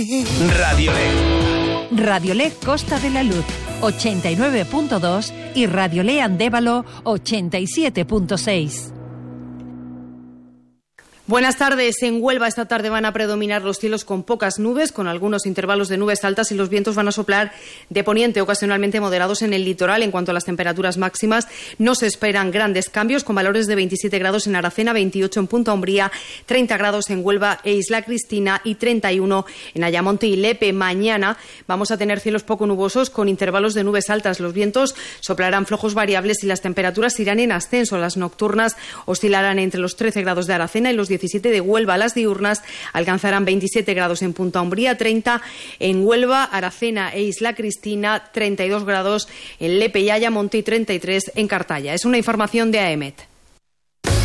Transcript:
Radiolé Costa de la Luz 89.2 y Radiolé Andévalo 87.6. Buenas tardes. En Huelva esta tarde van a predominar los cielos con pocas nubes, con algunos intervalos de nubes altas, y los vientos van a soplar de poniente, ocasionalmente moderados en el litoral. En cuanto a las temperaturas máximas, no se esperan grandes cambios, con valores de 27 grados en Aracena, 28 en Punta Umbría, 30 grados en Huelva e Isla Cristina y 31 en Ayamonte y Lepe. Mañana vamos a tener cielos poco nubosos con intervalos de nubes altas. Los vientos soplarán flojos variables y las temperaturas irán en ascenso. Las nocturnas oscilarán entre los 13 grados de Aracena y los 17 de Huelva. Las diurnas alcanzarán 27 grados en Punta Umbría, 30 en Huelva, Aracena e Isla Cristina, 32 grados en Lepe y Ayamonte y 33 en Cartaya. Es una información de AEMET.